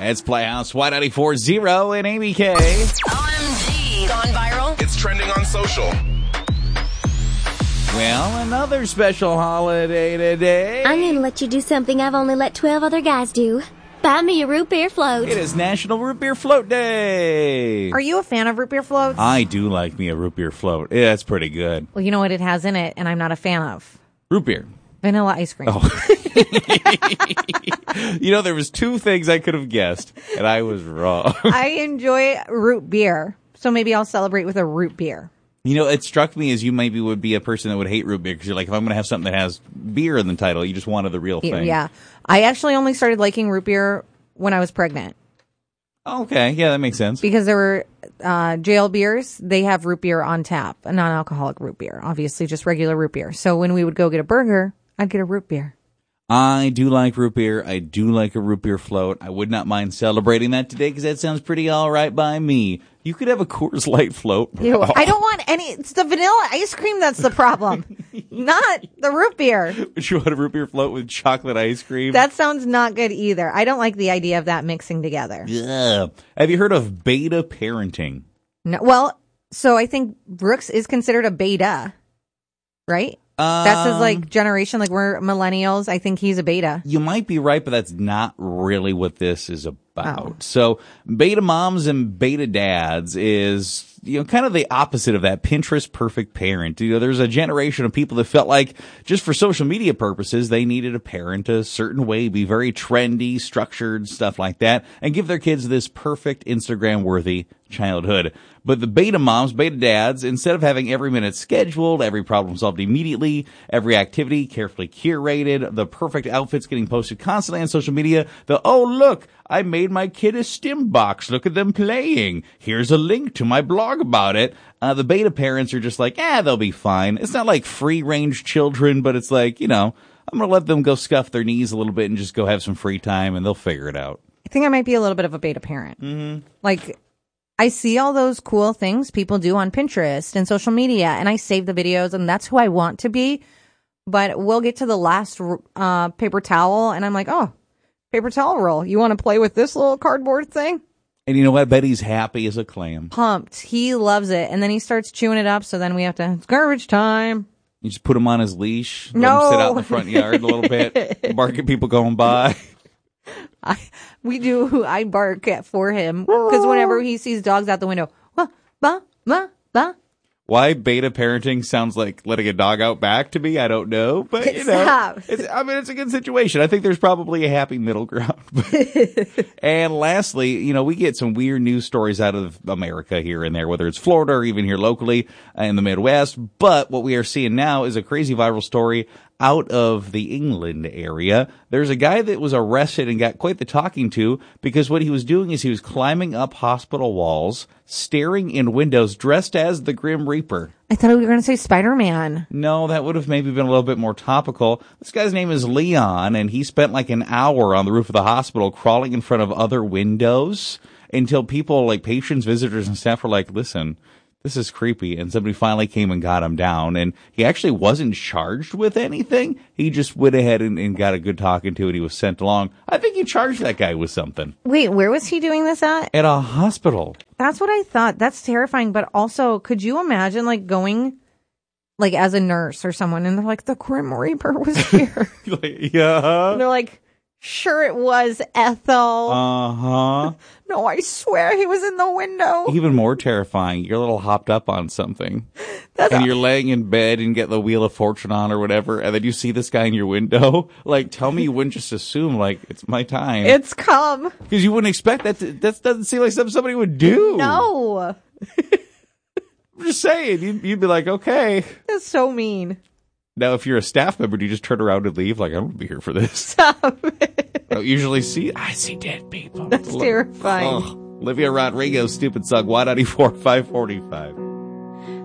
It's Playhouse Y94.0 and Amy K. OMG. Gone viral. It's trending on social. Well, another special holiday today. I'm going to let you do something I've only let 12 other guys do. Buy me a root beer float. It is National Root Beer Float Day. Are you a fan of root beer floats? I do like me a root beer float. Yeah, it's pretty good. Well, you know what it has in it, and I'm not a fan of? Root beer. Vanilla ice cream. Oh. You know, there was two things I could have guessed, and I was wrong. I enjoy root beer, so maybe I'll celebrate with a root beer. You know, it struck me as you maybe would be a person that would hate root beer because you're like, if I'm going to have something that has beer in the title, you just wanted the real thing. Yeah. I actually only started liking root beer when I was pregnant. Okay, yeah, that makes sense. Because there were jail beers, they have root beer on tap, a non-alcoholic root beer, obviously just regular root beer. So when we would go get a burger, I'd get a root beer. I do like root beer. I do like a root beer float. I would not mind celebrating that today because that sounds pretty all right by me. You could have a Coors Light float. Ew, I don't want any. It's the vanilla ice cream that's the problem, not the root beer. Would you want a root beer float with chocolate ice cream? That sounds not good either. I don't like the idea of that mixing together. Yeah. Have you heard of beta parenting? No. Well, so I think Brooks is considered a beta, right? That's his like generation. Like we're millennials. I think he's a beta. You might be right, but that's not really what this is about. Oh. So beta moms and beta dads is, you know, kind of the opposite of that Pinterest perfect parent. You know, there's a generation of people that felt like just for social media purposes, they needed a parent a certain way, be very trendy, structured, stuff like that, and give their kids this perfect Instagram worthy childhood. But the beta moms, beta dads, instead of having every minute scheduled, every problem solved immediately, every activity carefully curated, the perfect outfits getting posted constantly on social media, oh, look, I made my kid a stim box. Look at them playing. Here's a link to my blog about it. The beta parents are just like, they'll be fine. It's not like free range children, but it's like, you know, I'm going to let them go scuff their knees a little bit and just go have some free time and they'll figure it out. I think I might be a little bit of a beta parent. Mm-hmm. Like, I see all those cool things people do on Pinterest and social media, and I save the videos, and that's who I want to be. But we'll get to the last paper towel, and I'm like, oh, paper towel roll. You want to play with this little cardboard thing? And you know what? I bet he's happy as a clam. Pumped. He loves it. And then he starts chewing it up, so then we have to, it's garbage time. You just put him on his leash, no. Let him sit out in the front yard a little bit, bark at people going by. I bark for him because whenever he sees dogs out the window, bah. Why beta parenting sounds like letting a dog out back to me, I don't know. But, you know, it's a good situation. I think there's probably a happy middle ground. And lastly, you know, we get some weird news stories out of America here and there, whether it's Florida or even here locally in the Midwest. But what we are seeing now is a crazy viral story out of the England area. There's a guy that was arrested and got quite the talking to because what he was doing is he was climbing up hospital walls, staring in windows, dressed as the Grim Reaper. I thought we were going to say Spider-Man. No, that would have maybe been a little bit more topical. This guy's name is Leon, and he spent like an hour on the roof of the hospital crawling in front of other windows until people, like patients, visitors, and staff were like, listen, this is creepy. And somebody finally came and got him down. And he actually wasn't charged with anything. He just went ahead and got a good talking to, and he was sent along. I think you charged that guy with something. Wait, where was he doing this at? At a hospital. That's what I thought. That's terrifying. But also, could you imagine like going like as a nurse or someone and they're like, the Grim Reaper was here. Yeah. And they're like, sure it was, Ethel. Uh-huh. No, I swear he was in the window. Even more terrifying, you're a little hopped up on something. And you're laying in bed and get the Wheel of Fortune on or whatever, and then you see this guy in your window. Like, tell me you wouldn't just assume, like, it's my time. It's come. Because you wouldn't expect that. That doesn't seem like something somebody would do. No. I'm just saying. You'd be like, okay. That's so mean. Now, if you're a staff member, do you just turn around and leave? Like, I'm going to be here for this. Stop it. I don't usually see dead people. That's terrifying. Olivia Rodrigo, Stupid Song, 194, 545.